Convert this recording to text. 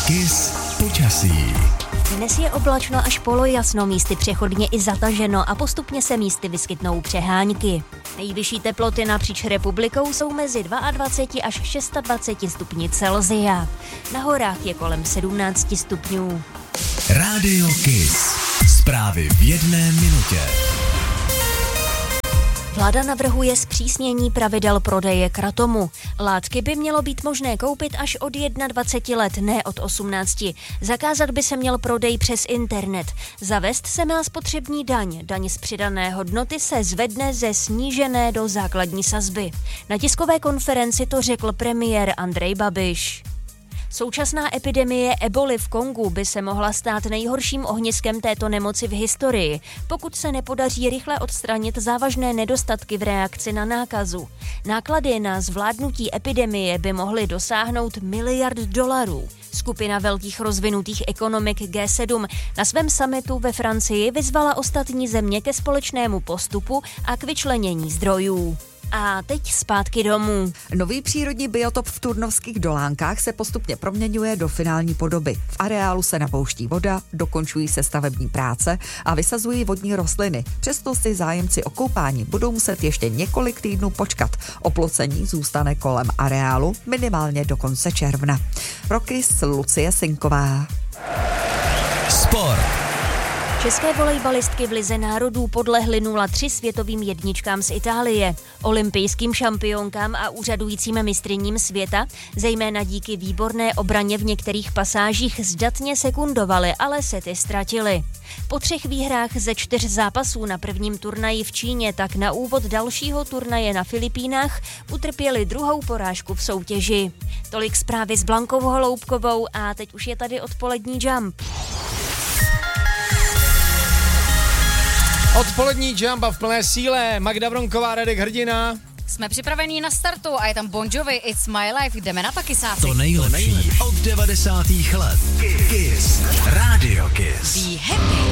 KISS počasí. Dnes je oblačno až polojasno, místy přechodně i zataženo a postupně se místy vyskytnou přehánky. Nejvyšší teploty napříč republikou jsou mezi 22 až 26 stupni Celsia. Na horách je kolem 17 stupňů. Rádio KISS. Zprávy v 1 minutě. Vláda navrhuje zpřísnění pravidel prodeje kratomu. Látky by mělo být možné koupit až od 21 let, ne od 18. Zakázat by se měl prodej přes internet. Zavést se má spotřební daň. Daň z přidané hodnoty se zvedne ze snížené do základní sazby. Na tiskové konferenci to řekl premiér Andrej Babiš. Současná epidemie eboly v Kongu by se mohla stát nejhorším ohniskem této nemoci v historii, pokud se nepodaří rychle odstranit závažné nedostatky v reakci na nákazu. Náklady na zvládnutí epidemie by mohly dosáhnout $1 miliard. Skupina velkých rozvinutých ekonomik G7 na svém summitu ve Francii vyzvala ostatní země ke společnému postupu a k vyčlenění zdrojů. A teď zpátky domů. Nový přírodní biotop v Turnovských Dolánkách se postupně proměňuje do finální podoby. V areálu se napouští voda, dokončují se stavební práce a vysazují vodní rostliny. Přesto si zájemci o koupání budou muset ještě několik týdnů počkat. Oplocení zůstane kolem areálu minimálně do konce června. Pro KISS Lucie Sinková. Sport. České volejbalistky v lize národů podlehly 0-3 světovým jedničkám z Itálie. Olympijským šampionkám a úřadujícím mistryním světa, zejména díky výborné obraně v některých pasážích, zdatně sekundovaly, ale sety ztratily. Po 3 výhrách ze 4 zápasů na prvním turnaji v Číně, tak na úvod dalšího turnaje na Filipínách utrpěli druhou porážku v soutěži. Tolik zprávy s Blankou Holoubkovou a teď už je tady odpolední Jump. Odpolední Jump a v plné síle. Magda Bronková, Radek Hrdina. Jsme připravení na startu a je tam Bon Jovi, It's My Life, jdeme na takysáci. To nejlepší od 90. let. KISS. Rádio KISS. Be happy.